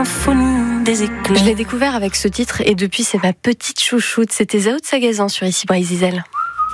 Je l'ai découvert avec ce titre et depuis c'est ma petite chouchoute. C'était Zao de Sagazan sur Ici Brésil.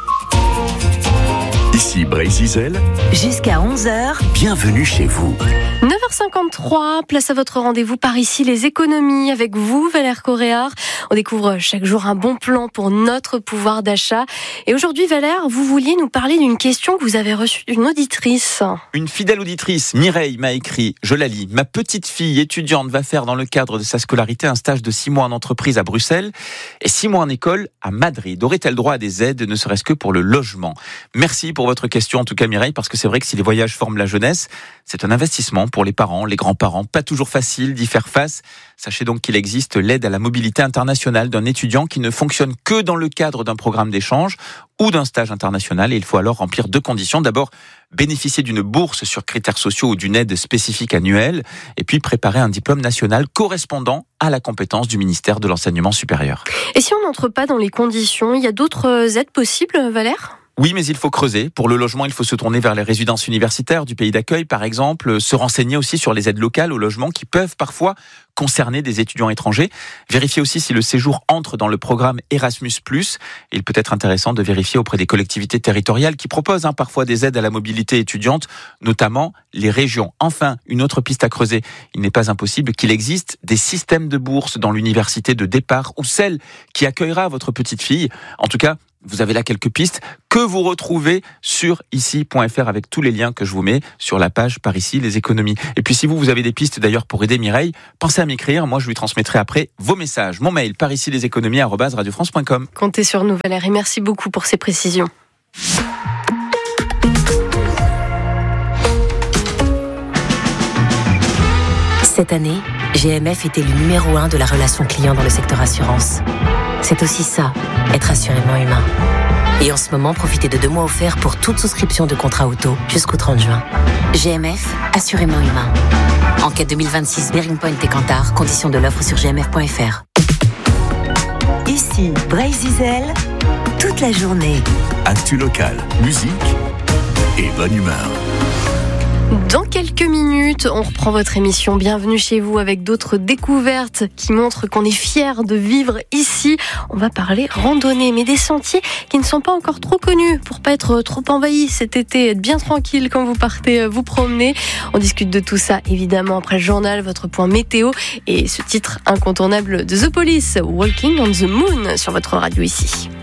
Ici Brésil. Jusqu'à 11h. Bienvenue chez vous. 9h53, place à votre rendez-vous par ici, les économies avec vous, Valère Coréard. On découvre chaque jour un bon plan pour notre pouvoir d'achat. Et aujourd'hui, Valère, vous vouliez nous parler d'une question que vous avez reçue d'une auditrice. Une fidèle auditrice, Mireille, m'a écrit, je la lis. Ma petite fille étudiante va faire dans le cadre de sa scolarité un stage de 6 mois en entreprise à Bruxelles et 6 mois en école à Madrid. Aurait-elle droit à des aides, ne serait-ce que pour le logement? Merci pour votre question, en tout cas Mireille, parce que c'est vrai que si les voyages forment la jeunesse, c'est un investissement pour les parents, les grands-parents. Pas toujours facile d'y faire face. Sachez donc qu'il existe l'aide à la mobilité internationale d'un étudiant qui ne fonctionne que dans le cadre d'un programme d'échange ou d'un stage international. Et il faut alors remplir 2 conditions. D'abord, bénéficier d'une bourse sur critères sociaux ou d'une aide spécifique annuelle. Et puis préparer un diplôme national correspondant à la compétence du ministère de l'Enseignement supérieur. Et si on n'entre pas dans les conditions, il y a d'autres aides possibles, Valère ? Oui, mais il faut creuser. Pour le logement, il faut se tourner vers les résidences universitaires du pays d'accueil, par exemple, se renseigner aussi sur les aides locales au logement qui peuvent parfois concerner des étudiants étrangers. Vérifier aussi si le séjour entre dans le programme Erasmus+. Il peut être intéressant de vérifier auprès des collectivités territoriales qui proposent parfois des aides à la mobilité étudiante, notamment les régions. Enfin, une autre piste à creuser. Il n'est pas impossible qu'il existe des systèmes de bourse dans l'université de départ ou celle qui accueillera votre petite fille. En tout cas, vous avez là quelques pistes que vous retrouvez sur ici.fr avec tous les liens que je vous mets sur la page par ici les économies. Et puis si vous avez des pistes d'ailleurs pour aider Mireille, pensez à m'écrire, moi je lui transmettrai après vos messages. Mon mail par ici les économies @radiofrance.com. Comptez sur nous Valère et merci beaucoup pour ces précisions. Cette année, GMF était le numéro 1 de la relation client dans le secteur assurance. C'est aussi ça, être assurément humain. Et en ce moment, profitez de 2 mois offerts pour toute souscription de contrat auto jusqu'au 30 juin. GMF, assurément humain. Enquête 2026, Bearing Point et Kantar, conditions de l'offre sur gmf.fr. Ici, Brésil, toute la journée. Actu local, musique et bonne humeur. Dans quelques minutes, on reprend votre émission. Bienvenue chez vous avec d'autres découvertes qui montrent qu'on est fiers de vivre ici. On va parler randonnée, mais des sentiers qui ne sont pas encore trop connus pour pas être trop envahis cet été, être bien tranquille quand vous partez vous promener. On discute de tout ça évidemment après le journal, votre point météo et ce titre incontournable de The Police, Walking on the Moon sur votre radio ici.